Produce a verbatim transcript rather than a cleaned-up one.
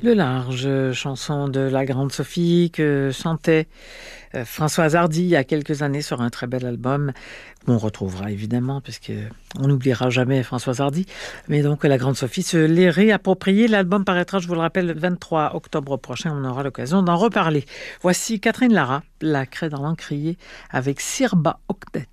Le large, euh, chanson de la Grande Sophie que chantait euh, Françoise Hardy il y a quelques années sur un très bel album qu'on retrouvera évidemment puisque on n'oubliera jamais Françoise Hardy. Mais donc la Grande Sophie se l'est réapproprié. L'album paraîtra, je vous le rappelle, le vingt-trois octobre prochain. On aura l'occasion d'en reparler. Voici Catherine Lara, la craie dans l'encrier avec Sirba Octet.